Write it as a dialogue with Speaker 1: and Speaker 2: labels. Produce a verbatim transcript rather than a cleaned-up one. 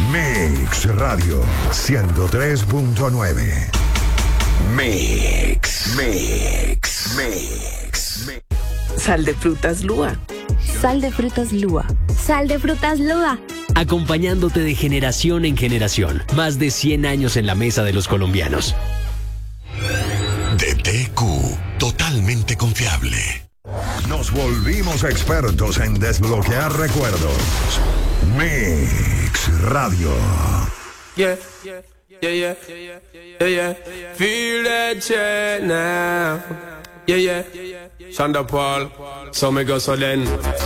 Speaker 1: Mix Radio ciento tres punto nueve. Mix, Mix, Mix, Mix.
Speaker 2: Sal de frutas Lua.
Speaker 3: Sal de frutas Lua.
Speaker 4: Sal de frutas Lua.
Speaker 5: Acompañándote de generación en generación. Más de cien años en la mesa de los colombianos.
Speaker 6: D T Q, totalmente confiable.
Speaker 1: Nos volvimos expertos en desbloquear recuerdos. Mix Radio.
Speaker 7: Yeah, yeah, yeah, yeah, yeah, yeah, yeah. Feel that shit now. Yeah, yeah. Shonda Paul, so me go so then.